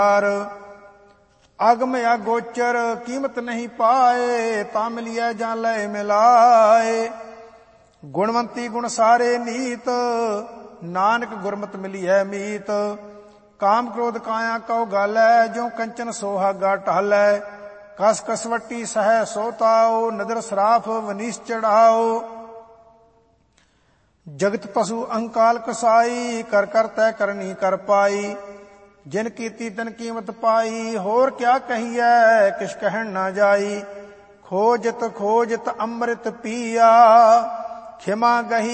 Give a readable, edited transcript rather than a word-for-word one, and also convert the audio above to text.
ਅਗਮ ਅਗੋਚਰ ਕੀਮਤ ਨਹੀਂ ਪਾਏ, ਤਾਂ ਮਿਲਿਆ ਜਾਂ ਲੈ ਮਿਲਾਏ। ਗੁਣਵੰਤੀ ਗੁਣ ਸਾਰੇ ਨੀਤ, ਨਾਨਕ ਗੁਰਮਤਿ ਮਿਲੀਐ ਮੀਤ। ਕਾਮ ਕ੍ਰੋਧ ਕਾਇਆ ਕਉ ਗਾਲੈ, ਜਿਉ ਕੰਚਨ ਸੋਹਾਗਾ ਢਾਲੈ। ਕਸ ਕਸਵੱਟੀ ਸਹਿ ਸੋ ਤਾਉ, ਨਦਰ ਸਰਾਫ ਵਨੀਸ ਚੜਾਓ। ਜਗਤ ਪਸ਼ੂ ਅਹੰਕਾਲ ਕਸਾਈ, ਕਰ ਕਰ ਤੈ ਕਰਨੀ ਕਰ ਪਾਈ। ਜਿਨ ਕੀਤੀ ਤਿਨ ਕੀਮਤ ਪਾਈ, ਹੋਰ ਕਿਆ ਕਹੀਐ ਕਿਛ ਕਹਿਣ ਨਾ ਜਾਈ। ਖੋਜਤ ਖੋਜਤ ਅੰਮ੍ਰਿਤ ਪੀਆ, ਖਿਮਾ ਗਹੀ